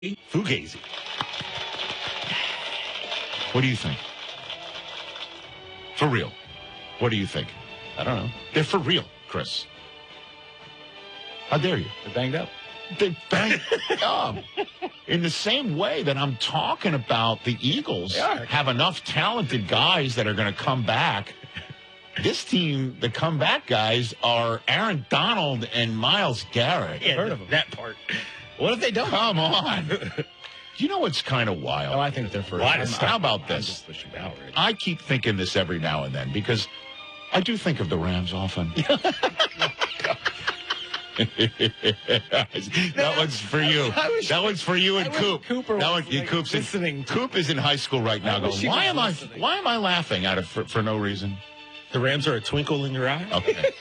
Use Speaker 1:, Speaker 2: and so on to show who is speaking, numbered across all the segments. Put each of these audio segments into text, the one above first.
Speaker 1: Fugazi.
Speaker 2: What do you think? For real. What do you think?
Speaker 3: I don't know.
Speaker 2: They're for real, Chris. How dare you?
Speaker 3: They're banged up.
Speaker 2: They banged up. In the same way that I'm talking about the Eagles have enough talented guys that are going to come back. This team, the comeback guys, are Aaron Donald and Myles Garrett.
Speaker 1: Yeah,
Speaker 3: heard of them.
Speaker 1: that part.
Speaker 3: What if they don't?
Speaker 2: Come on. You know what's kind of wild?
Speaker 3: Oh, I think they're first.
Speaker 2: How about
Speaker 1: I'm
Speaker 2: this?
Speaker 1: just pushing out, right?
Speaker 2: I keep thinking this every now and then because I do think of the Rams often. That one's for you. That one's for you and Coop.
Speaker 3: Cooper
Speaker 2: That one,
Speaker 3: was, like,
Speaker 2: Coop's
Speaker 3: listening to-
Speaker 2: Coop is in high school right now.
Speaker 3: wish
Speaker 2: Going,
Speaker 3: he
Speaker 2: why
Speaker 3: was
Speaker 2: am I?
Speaker 3: listening.
Speaker 2: Why am I laughing at it for no reason?
Speaker 1: The Rams are a twinkle in your eye.
Speaker 2: Okay.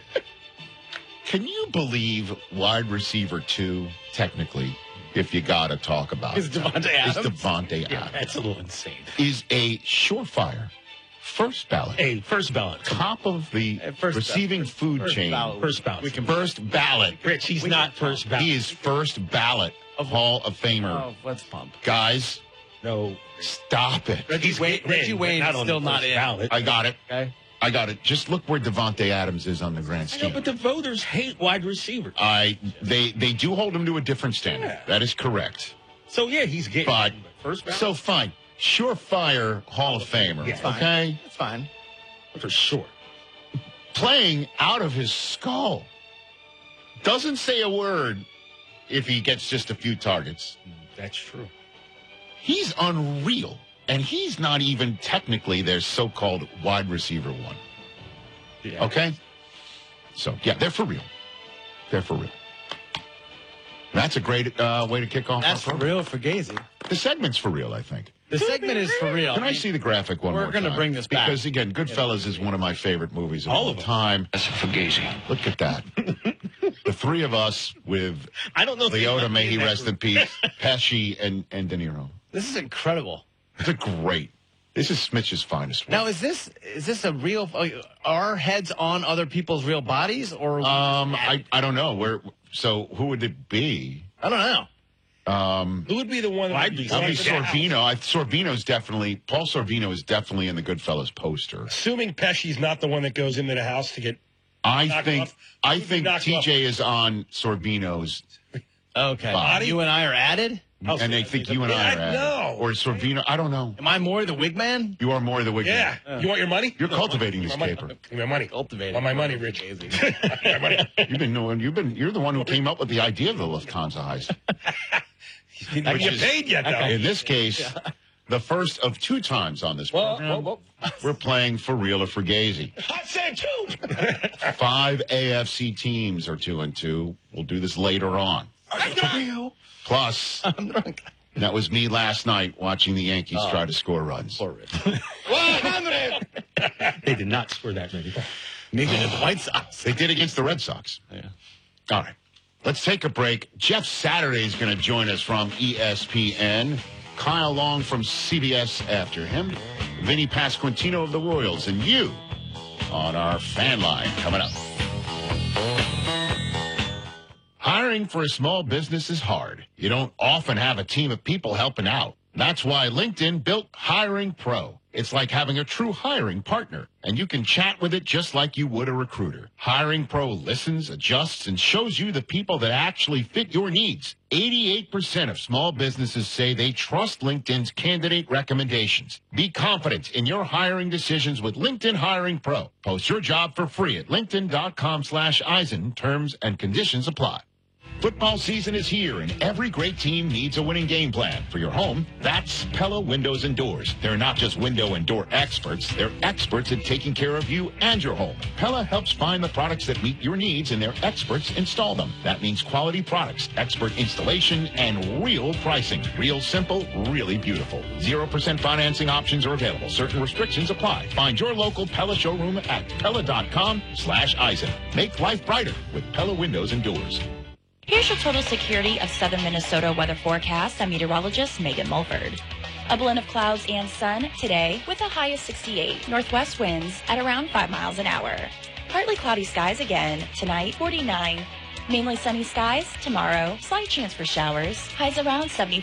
Speaker 2: Can you believe wide receiver 2, technically, if you got to talk about
Speaker 3: Is
Speaker 2: it,
Speaker 3: Devontae
Speaker 2: is
Speaker 3: Adams?
Speaker 2: Devontae
Speaker 1: Yeah,
Speaker 2: Adams.
Speaker 1: that's a little insane.
Speaker 2: Is a surefire first ballot.
Speaker 1: Hey, first ballot.
Speaker 2: Top of the
Speaker 3: First
Speaker 2: receiving
Speaker 3: ballot.
Speaker 2: food
Speaker 3: First
Speaker 2: chain.
Speaker 3: ballot.
Speaker 1: First ballot.
Speaker 3: We can
Speaker 2: First ballot.
Speaker 1: Rich, he's not first ballot.
Speaker 2: He is first ballot Hall of Famer.
Speaker 3: Oh, let's pump.
Speaker 2: Guys,
Speaker 1: No.
Speaker 2: Stop it.
Speaker 3: Reggie Wayne is
Speaker 1: on
Speaker 3: still
Speaker 1: the
Speaker 3: not
Speaker 1: first
Speaker 3: in.
Speaker 1: ballot.
Speaker 2: I got it.
Speaker 3: Okay.
Speaker 2: I got it. Just look where Devontae Adams is on the grand
Speaker 1: I know,
Speaker 2: scheme.
Speaker 1: but the voters hate wide receivers.
Speaker 2: They do hold him to a different standard.
Speaker 1: Yeah.
Speaker 2: That is correct.
Speaker 1: So, yeah, he's getting
Speaker 2: But
Speaker 1: first ballot.
Speaker 2: so fine. Surefire Hall of Famer.
Speaker 1: Yeah.
Speaker 3: Fine.
Speaker 2: Okay?
Speaker 3: It's fine.
Speaker 1: for sure.
Speaker 2: Playing out of his skull. Doesn't say a word if he gets just a few targets.
Speaker 1: That's true.
Speaker 2: He's unreal. And he's not even technically their so-called wide receiver 1.
Speaker 1: Yeah.
Speaker 2: Okay? So, yeah, they're for real. They're for real. That's a great way to kick off.
Speaker 3: That's
Speaker 2: our
Speaker 3: for
Speaker 2: program.
Speaker 3: real for Gazy.
Speaker 2: The segment's for real, I think.
Speaker 3: The segment is for real.
Speaker 2: Can I see the graphic one
Speaker 3: We're
Speaker 2: more
Speaker 3: gonna
Speaker 2: time?
Speaker 3: bring this back.
Speaker 2: Because, again, Goodfellas is one of my favorite movies of
Speaker 1: All
Speaker 2: all
Speaker 1: of them.
Speaker 2: time. That's for Gazy. Look at that. The three of us with
Speaker 1: I don't know. if
Speaker 2: Leota,
Speaker 1: they-
Speaker 2: may he rest in peace, Pesci, and De Niro.
Speaker 3: This is incredible.
Speaker 2: It's a great. This is Smitch's finest work.
Speaker 3: Now, is this a real? Are heads on other people's real bodies, or
Speaker 2: I don't know. So who would it be?
Speaker 3: I don't know.
Speaker 1: Who would be the one that would be
Speaker 2: That'd be
Speaker 1: sent out?
Speaker 2: Sorbino. Sorbino's definitely, Paul Sorbino is definitely in the Goodfellas poster.
Speaker 1: Assuming Pesci's not the one that goes into the house to get.
Speaker 2: I
Speaker 1: Knocked
Speaker 2: think
Speaker 1: off.
Speaker 2: I
Speaker 1: Who'd be
Speaker 2: think
Speaker 1: knocked
Speaker 2: TJ is on Sorbino's,
Speaker 3: Okay,
Speaker 2: Body?
Speaker 3: you and I are added.
Speaker 2: and they think you and I are at it.
Speaker 1: No.
Speaker 2: Or Sorbino. I don't know.
Speaker 3: Am I more the wig man?
Speaker 2: You are more the wig.
Speaker 1: Yeah. You want your money?
Speaker 2: You're cultivating this
Speaker 1: My money.
Speaker 2: caper.
Speaker 1: Give me my money.
Speaker 3: Cultivated.
Speaker 1: Want my money, Rich. My money.
Speaker 2: You're the one who came up with the idea of the Lufthansa heist.
Speaker 1: Didn't
Speaker 2: Which
Speaker 1: get
Speaker 2: is-
Speaker 1: paid yet, though.
Speaker 2: In this case, the first of 2 times on this program, we're playing for real or for Gazy.
Speaker 1: Hot sand, too.
Speaker 2: 5 AFC teams are 2-2. We'll do this later on. Plus, that was me last night watching the Yankees try to score runs.
Speaker 1: They did not score that many.
Speaker 3: Neither did the White Sox.
Speaker 2: They did against the Red Sox.
Speaker 3: Yeah.
Speaker 2: All right. Let's take a break. Jeff Saturday is going to join us from ESPN. Kyle Long from CBS after him. Vinny Pasquantino of the Royals. And you on our fan line coming up. Hiring for a small business is hard. You don't often have a team of people helping out. That's why LinkedIn built Hiring Pro. It's like having a true hiring partner, and you can chat with it just like you would a recruiter. Hiring Pro listens, adjusts, and shows you the people that actually fit your needs. 88% of small businesses say they trust LinkedIn's candidate recommendations. Be confident in your hiring decisions with LinkedIn Hiring Pro. Post your job for free at linkedin.com/Eisen. Terms and conditions apply. Football season is here, and every great team needs a winning game plan. For your home, that's Pella Windows and Doors. They're not just window and door experts. They're experts at taking care of you and your home. Pella helps find the products that meet your needs, and their experts install them. That means quality products, expert installation, and real pricing. Real simple, really beautiful. 0% financing options are available. Certain restrictions apply. Find your local Pella showroom at Pella.com/Eisen. Make life brighter with Pella Windows and Doors.
Speaker 4: Here's your total security of southern Minnesota weather forecast. I'm meteorologist Megan Mulford. A blend of clouds and sun today with a high of 68. Northwest winds at around 5 miles an hour. Partly cloudy skies again. Tonight, 49. Mainly sunny skies tomorrow. Slight chance for showers. Highs around 70.